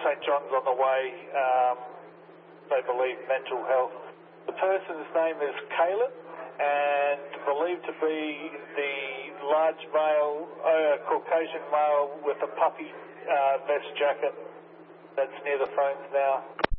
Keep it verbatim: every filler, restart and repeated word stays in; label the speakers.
Speaker 1: St John's on the way, um, they believe mental health. The person's name is Caleb, and believed to be the large male, uh, Caucasian male with a puffy uh, vest jacket that's near the phones now.